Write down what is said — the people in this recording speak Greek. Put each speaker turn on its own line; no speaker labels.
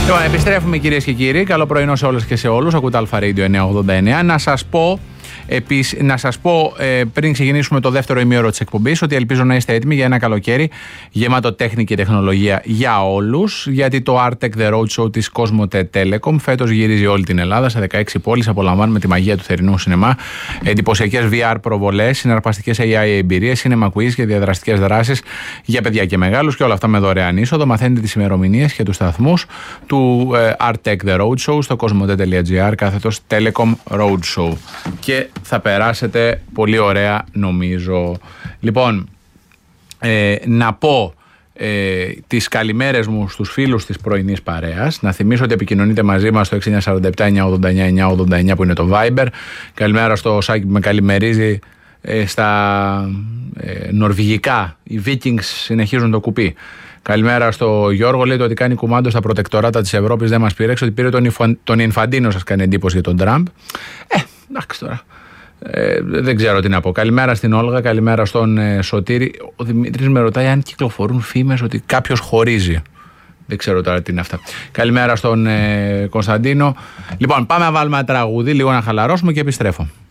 Λοιπόν, επιστρέφουμε κυρίες και κύριοι. Καλό πρωινό σε όλες και σε όλους. Ακούτε Αλφα Radio 989. Να σας πω πριν ξεκινήσουμε το δεύτερο ημίωρο της εκπομπής ότι ελπίζω να είστε έτοιμοι για ένα καλοκαίρι γεμάτο τέχνη και τεχνολογία για όλους, γιατί το Artec The Roadshow της Cosmote Telecom φέτος γυρίζει όλη την Ελλάδα σε 16 πόλεις. Απολαμβάνουμε τη μαγεία του θερινού σινεμά, εντυπωσιακές VR προβολές, συναρπαστικές AI εμπειρίες, cinema quiz και διαδραστικές δράσεις για παιδιά και μεγάλους, και όλα αυτά με δωρεάν είσοδο. Μαθαίνετε τις ημερομηνίες και τους σταθμούς του Artec The Roadshow στο cosmote.gr/Telecom Roadshow και θα περάσετε πολύ ωραία, νομίζω. Λοιπόν, να πω τις καλημέρες μου στους φίλους της πρωινής παρέας. Να θυμίσω ότι επικοινωνείτε μαζί μας στο 6947-989-989 που είναι το Viber. Καλημέρα στο Σάκη που με καλημερίζει στα νορβηγικά. Οι Vikings συνεχίζουν το κουπί. Καλημέρα στο Γιώργο, λέει ότι κάνει κουμάντο στα προτεκτοράτα της Ευρώπης, δεν μας πήρεξε, ότι πήρε τον Ινφαντίνο, σας κάνει εντύπωση για τον Τραμπ. Εντάξει τώρα. Δεν ξέρω τι να πω. Καλημέρα στην Όλγα, καλημέρα στον Σωτήρη. Ο Δημήτρης με ρωτάει αν κυκλοφορούν φήμες ότι κάποιος χωρίζει. Δεν ξέρω τώρα τι είναι αυτά. Καλημέρα στον Κωνσταντίνο. Λοιπόν, πάμε να βάλουμε ένα τραγούδι, λίγο να χαλαρώσουμε και επιστρέφω.